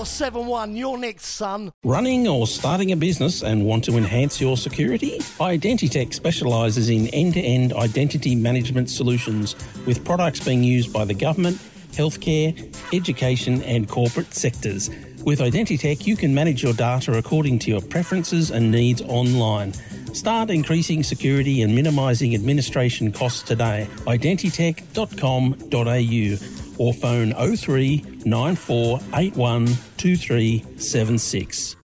471. You're next, son. Running or starting a business and want to enhance your security? Identitech specialises in end-to-end identity management solutions with products being used by the government, healthcare, education and corporate sectors. With Identitech, you can manage your data according to your preferences and needs online. Start increasing security and minimising administration costs today. Identitech.com.au or phone 03 9481 2376.